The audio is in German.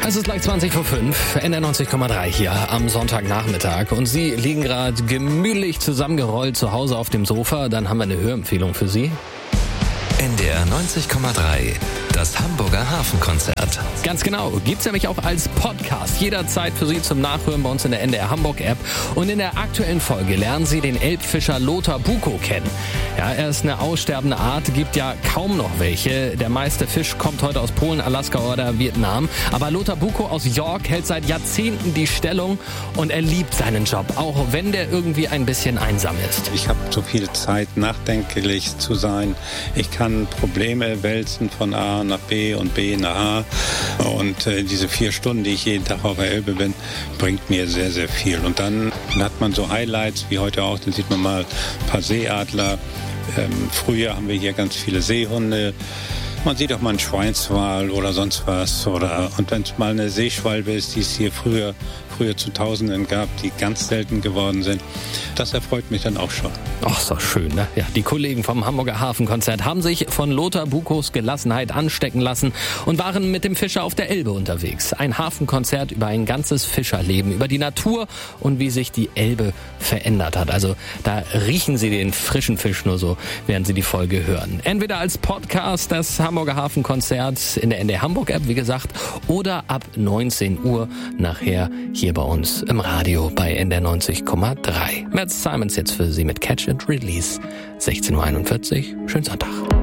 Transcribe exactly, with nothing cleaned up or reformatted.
Es ist gleich zwanzig vor fünf, N R neunzig Komma drei hier am Sonntagnachmittag und Sie liegen gerade gemütlich zusammengerollt zu Hause auf dem Sofa. Dann haben wir eine Hörempfehlung für Sie. N D R neunzig Komma drei, das Hamburger Hafenkonzert. Ganz genau, gibt's nämlich auch als Podcast jederzeit für Sie zum Nachhören bei uns in der N D R Hamburg App. Und in der aktuellen Folge lernen Sie den Elbfischer Lothar Bukow kennen. Ja, er ist eine aussterbende Art, gibt ja kaum noch welche. Der meiste Fisch kommt heute aus Polen, Alaska oder Vietnam. Aber Lothar Bukow aus York hält seit Jahrzehnten die Stellung und er liebt seinen Job, auch wenn der irgendwie ein bisschen einsam ist. Ich habe so viel Zeit, nachdenklich zu sein. Ich kann Probleme wälzen von A nach B und B nach A. Und äh, diese vier Stunden, die ich jeden Tag auf der Elbe bin, bringt mir sehr, sehr viel. Und dann hat man so Highlights, wie heute auch, dann sieht man mal ein paar Seeadler. Ähm, früher haben wir hier ganz viele Seehunde. Man sieht auch mal einen Schweinswal oder sonst was. Oder, und wenn es mal eine Seeschwalbe ist, die es hier früher, früher zu Tausenden gab, die ganz selten geworden sind, das erfreut mich dann auch schon. Ach, so schön, ne? Ja, die Kollegen vom Hamburger Hafenkonzert haben sich von Lothar Bukows Gelassenheit anstecken lassen und waren mit dem Fischer auf der Elbe unterwegs. Ein Hafenkonzert über ein ganzes Fischerleben, über die Natur und wie sich die Elbe verändert hat. Also da riechen Sie den frischen Fisch nur so, während Sie die Folge hören. Entweder als Podcast, das Hamburger Hafenkonzert in der N D R Hamburg App, wie gesagt, oder ab neunzehn Uhr nachher hier bei uns im Radio bei N D R neunzig Komma drei. Matt Simons jetzt für Sie mit Catch and Release. sechzehn Uhr einundvierzig. Schönen Sonntag.